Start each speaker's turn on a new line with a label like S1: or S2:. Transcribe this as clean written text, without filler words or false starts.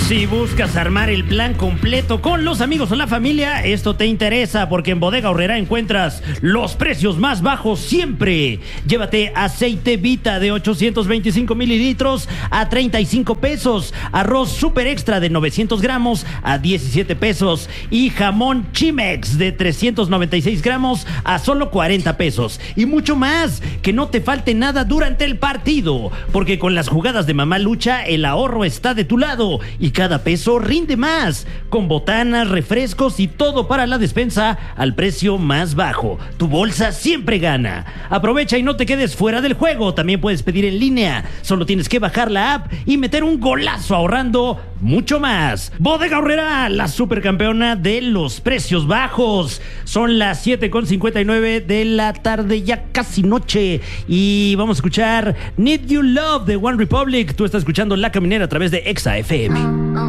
S1: Si buscas armar el plan completo con los amigos o la familia, esto te interesa porque en Bodega Aurrerá encuentras los precios más bajos siempre. Llévate aceite Vita de 825 mililitros a 35 pesos, arroz super extra de 900 gramos a 17 pesos y jamón Chimex de 396 gramos a solo 40 pesos. Y mucho más, que no te falte nada durante el partido, porque con las jugadas de Mamá Lucha el ahorro está de tu lado y cada peso rinde más, con botanas, refrescos y todo para la despensa al precio más bajo. Tu bolsa siempre gana. Aprovecha y no te quedes fuera del juego. También puedes pedir en línea. Solo tienes que bajar la app y meter un golazo ahorrando mucho más. Bodega Aurrerá, la supercampeona de los precios bajos. Son las 7:59 de la tarde, ya casi noche. Y vamos a escuchar Need You Love de One Republic. Tú estás escuchando La Caminera a través de Exa FM.